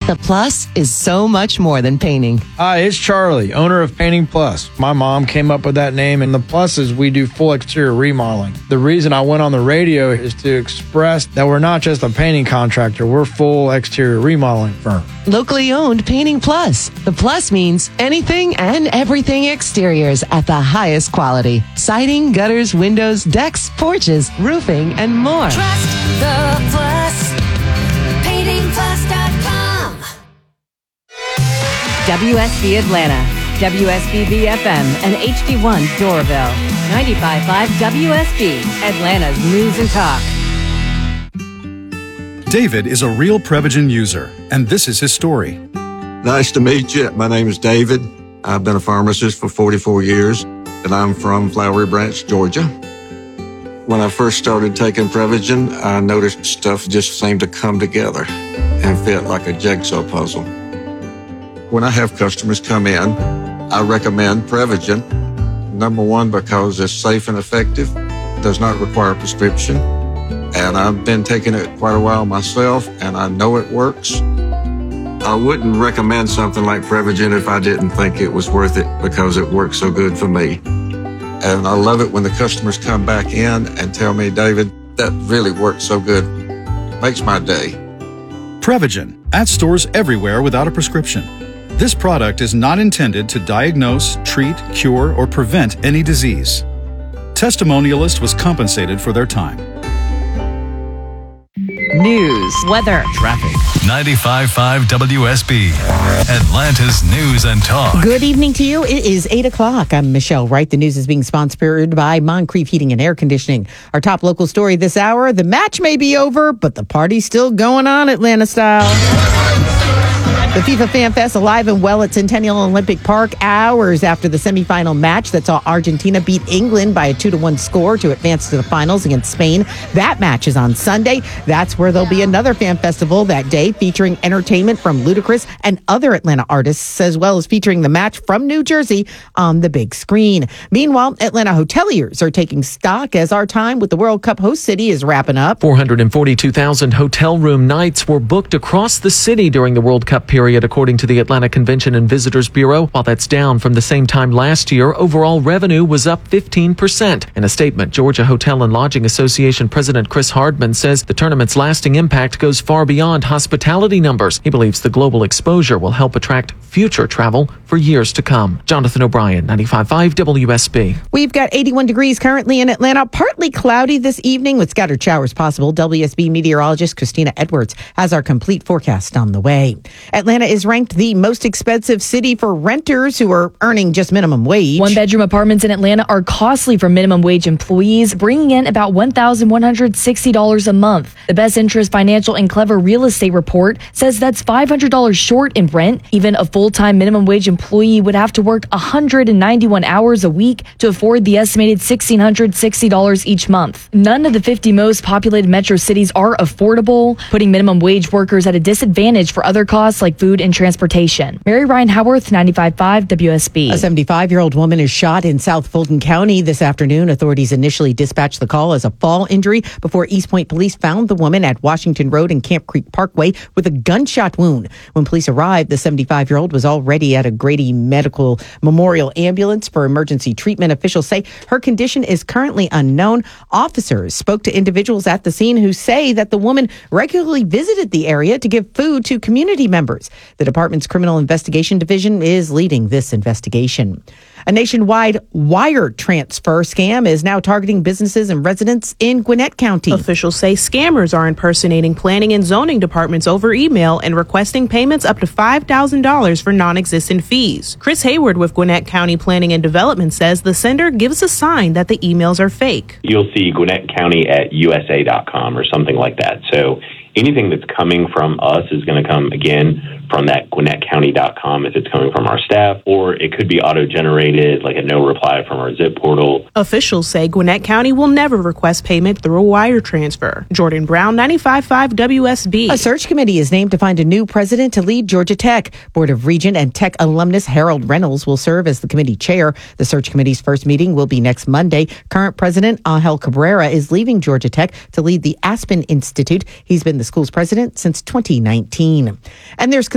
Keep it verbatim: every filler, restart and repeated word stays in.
The Plus is so much more than painting. Hi, it's Charlie, owner of Painting Plus. My mom came up with that name, and the plus is we do full exterior remodeling. The reason I went on the radio is to express that we're not just a painting contractor, we're full exterior remodeling firm. Locally owned Painting Plus. The Plus means anything and everything exteriors at the highest quality. Siding, gutters, windows, decks, porches, roofing, and more. Trust the Plus. painting plus dot com. W S B Atlanta, W S B B F M, and H D one Doraville. ninety-five point five W S B, Atlanta's news and talk. David is a real Prevagen user, and this is his story. Nice to meet you. My name is David. I've been a pharmacist for forty-four years, and I'm from Flowery Branch, Georgia. When I first started taking Prevagen, I noticed stuff just seemed to come together and fit like a jigsaw puzzle. When I have customers come in, I recommend Prevagen. Number one, because it's safe and effective, does not require a prescription. And I've been taking it quite a while myself, and I know it works. I wouldn't recommend something like Prevagen if I didn't think it was worth it because it works so good for me. And I love it when the customers come back in and tell me, David, that really worked so good. Makes my day. Prevagen, at stores everywhere without a prescription. This product is not intended to diagnose, treat, cure, or prevent any disease. Testimonialist was compensated for their time. News, weather, traffic. ninety-five point five W S B, Atlanta's news and talk. Good evening to you. It is eight o'clock. I'm Michelle Wright. The news is being sponsored by Moncrief Heating and Air Conditioning. Our top local story this hour, the match may be over, but the party's still going on Atlanta style. The FIFA Fan Fest alive and well at Centennial Olympic Park hours after the semifinal match that saw Argentina beat England by a two to one score to advance to the finals against Spain. That match is on Sunday. That's where there'll be another fan festival that day featuring entertainment from Ludacris and other Atlanta artists, as well as featuring the match from New Jersey on the big screen. Meanwhile, Atlanta hoteliers are taking stock as our time with the World Cup host city is wrapping up. four hundred forty-two thousand hotel room nights were booked across the city during the World Cup period, according to the Atlanta Convention and Visitors Bureau. While that's down from the same time last year, overall revenue was up fifteen percent. In a statement, Georgia Hotel and Lodging Association President Chris Hardman says the tournament's lasting impact goes far beyond hospitality numbers. He believes the global exposure will help attract future travel for years to come. Jonathan O'Brien, ninety-five point five W S B. We've got eighty-one degrees currently in Atlanta, partly cloudy this evening with scattered showers possible. W S B meteorologist Christina Edwards has our complete forecast on the way. Atlanta is ranked the most expensive city for renters who are earning just minimum wage. One-bedroom apartments in Atlanta are costly for minimum wage employees, bringing in about one thousand one hundred sixty dollars a month. The Best Interest Financial and Clever Real Estate Report says that's five hundred dollars short in rent. Even a full-time minimum wage employee would have to work one hundred ninety-one hours a week to afford the estimated one thousand six hundred sixty dollars each month. None of the fifty most populated metro cities are affordable, putting minimum wage workers at a disadvantage for other costs like food and transportation. Mary Ryan Howarth, ninety-five point five W S B. A seventy-five-year-old woman is shot in South Fulton County this afternoon. Authorities initially dispatched the call as a fall injury before East Point police found the woman at Washington Road and Camp Creek Parkway with a gunshot wound. When police arrived, the seventy-five-year-old was already at a Grady Medical Memorial ambulance for emergency treatment. Officials say her condition is currently unknown. Officers spoke to individuals at the scene who say that the woman regularly visited the area to give food to community members. The department's Criminal Investigation Division is leading this investigation. A nationwide wire transfer scam is now targeting businesses and residents in Gwinnett County. Officials say scammers are impersonating planning and zoning departments over email and requesting payments up to five thousand dollars for non-existent fees. Chris Hayward with Gwinnett County Planning and Development says the sender gives a sign that the emails are fake. You'll see Gwinnett County at U S A dot com or something like that. So anything that's coming from us is going to come, again, from that Gwinnett County dot com if it's coming from our staff, or it could be auto-generated, like a no reply from our zip portal. Officials say Gwinnett County will never request payment through a wire transfer. Jordan Brown, ninety-five point five W S B. A search committee is named to find a new president to lead Georgia Tech. Board of Regent and Tech alumnus Harold Reynolds will serve as the committee chair. The search committee's first meeting will be next Monday. Current president Angel Cabrera is leaving Georgia Tech to lead the Aspen Institute. He's been the school's president since twenty nineteen. And there's